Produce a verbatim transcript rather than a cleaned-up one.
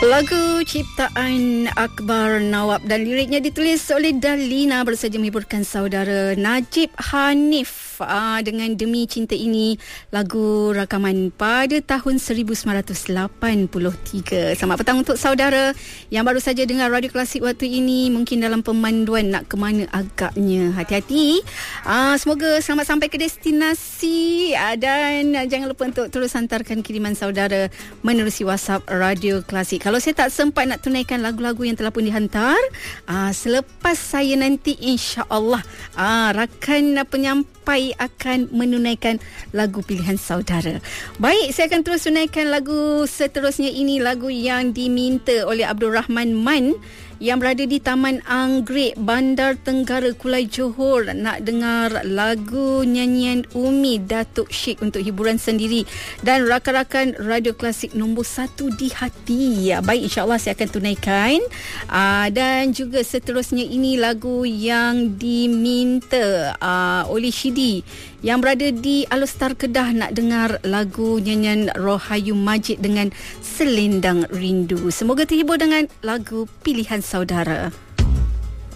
Lagu ciptaan Akbar Nawab dan liriknya ditulis oleh Dalina bersaja menghiburkan saudara Najib Hanif aa, dengan Demi Cinta Ini, lagu rakaman pada tahun seribu sembilan ratus lapan puluh tiga. Selamat petang untuk saudara yang baru saja dengar Radio Klasik waktu ini, mungkin dalam pemanduan nak ke mana agaknya. Hati-hati, aa, semoga selamat sampai ke destinasi, aa, dan jangan lupa untuk terus hantarkan kiriman saudara menerusi WhatsApp Radio Klasik. Kalau saya tak sempat nak tunaikan lagu-lagu yang telah pun dihantar, aa, selepas saya nanti insya-Allah aa, rakan penyampai akan menunaikan lagu pilihan saudara. Baik, saya akan terus tunaikan lagu seterusnya. Ini lagu yang diminta oleh Abdul Rahman Man yang berada di Taman Anggrek, Bandar Tenggara, Kulai Johor. Nak dengar lagu nyanyian Umi Datuk Syek untuk hiburan sendiri dan rakan-rakan Radio Klasik nombor satu di hati. Ya, baik, insyaAllah saya akan tunaikan. Aa, dan juga seterusnya ini lagu yang diminta aa, oleh Shidi yang berada di Alostar Kedah. Nak dengar lagu nyanyian Rohayu Majid dengan Selendang Rindu. Semoga terhibur dengan lagu pilihan saudara.